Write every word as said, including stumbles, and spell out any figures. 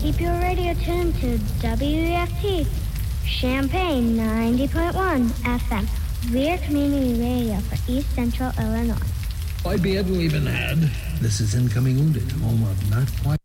keep your radio tuned to W E F T, Champaign ninety point one F M. We're community radio for East Central Illinois. I be Ed Weebenhead. This is Incoming Wounded, home of Not Quite